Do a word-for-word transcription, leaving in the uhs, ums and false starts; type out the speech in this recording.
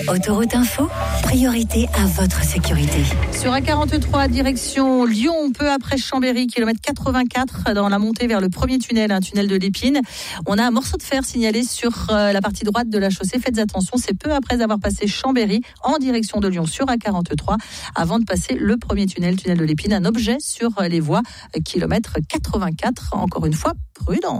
Autoroute Info, priorité à votre sécurité. Sur A quarante-trois, direction Lyon, peu après Chambéry, kilomètre quatre-vingt-quatre, dans la montée vers le premier tunnel, un tunnel de l'Épine. On a un morceau de fer signalé sur la partie droite de la chaussée. Faites attention, c'est peu après avoir passé Chambéry en direction de Lyon sur A quarante-trois, avant de passer le premier tunnel, tunnel de l'Épine. Un objet sur les voies, kilomètre quatre-vingt-quatre. Encore une fois, prudence.